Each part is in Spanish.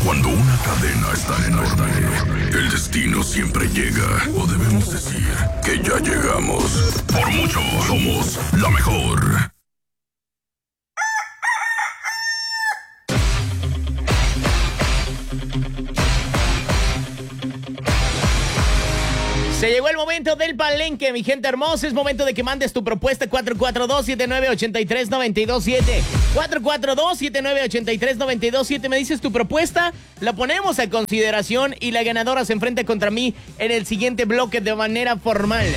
Cuando una cadena está enorme, el destino siempre llega. O debemos decir que ya llegamos. Por mucho, somos la mejor. Se llegó el momento del palenque, mi gente hermosa. Es momento de que mandes tu propuesta 442-7983-927. 442-7983-927. Me dices tu propuesta, la ponemos a consideración y la ganadora se enfrenta contra mí en el siguiente bloque de manera formal.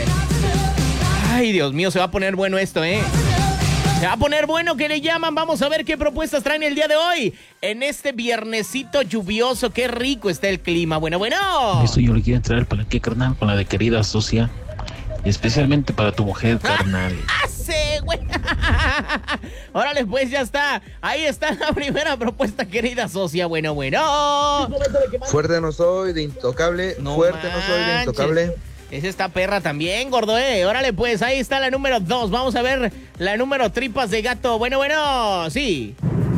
Ay, Dios mío, se va a poner bueno esto, ¿eh? Se va a poner bueno, que le llaman. Vamos a ver qué propuestas traen el día de hoy. En este viernesito lluvioso, qué rico está el clima. Bueno. Eso yo le quiero entrar para qué, carnal, con la de querida socia. Y especialmente para tu mujer, carnal. Sí, güey. Órale, pues ya está. Ahí está la primera propuesta, querida socia. Bueno. Fuerte no soy de intocable. No Fuerte no soy de intocable. Es esta perra también, gordo, Órale, pues, ahí está la número 2. Vamos a ver la número tripas de gato. Bueno, sí.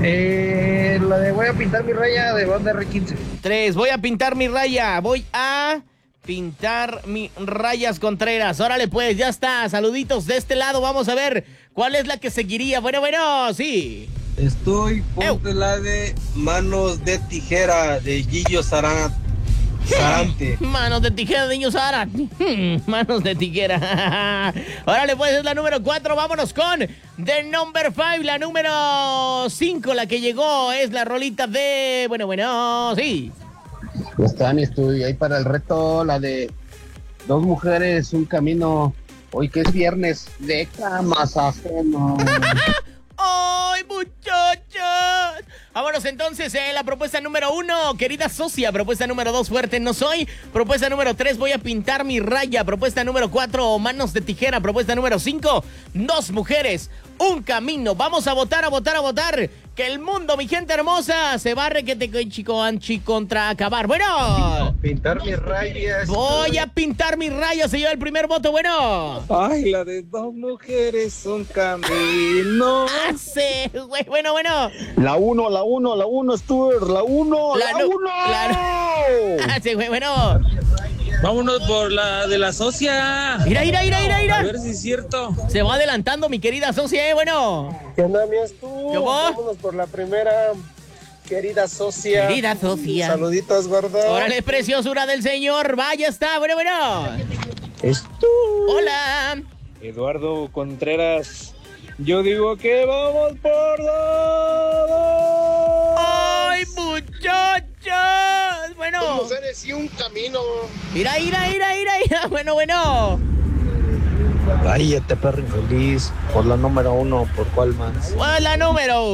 La de voy a pintar mi raya de banda R15. 3, voy a pintar mi raya. Voy a pintar mi rayas Contreras. Órale, pues, ya está. Saluditos de este lado. Vamos a ver cuál es la que seguiría. Bueno, sí. Ponte la de manos de tijera de Gillo Sarante. Manos de tijera de Niño Sara. Manos de tijera. Órale, pues es la número 4. Vámonos con The Number 5. La número 5, la que llegó, es la rolita de... Bueno, sí. Están, estoy ahí para el reto, la de 2 mujeres, un camino. Hoy que es viernes de camas ajeno. ¡Ay, muchachos! Vámonos entonces, la propuesta número 1, querida socia. Propuesta número 2, fuerte no soy. Propuesta número 3, voy a pintar mi raya. Propuesta número 4, manos de tijera. Propuesta número 5, 2 mujeres, un camino. Vamos a votar. Que el mundo, mi gente hermosa, se va a chico anchi contra acabar. Bueno. Pintar mis rayas. Voy a pintar mi raya. Se lleva el primer voto. Bueno. Ay, la de 2 mujeres, un camino. Sí, güey. Bueno. La 1, Stuart, la 1. Sí, güey, bueno. Vámonos por la de la socia. Mira. A ver si es cierto. Se va adelantando mi querida socia, bueno. ¿Qué onda, mías tú? ¿Qué va? Vámonos por la primera, querida socia. Querida socia. Saluditos, gordo. Órale, preciosura del señor. Vaya está, bueno. Es tú. Hola. Eduardo Contreras. Yo digo que vamos por 2. ¡Ay, muchachos! Bueno. 2 mujeres y un camino. Mira. Bueno. Cállate, perro infeliz. Por la número 1, ¿por cuál más? ¿Cuál es la número?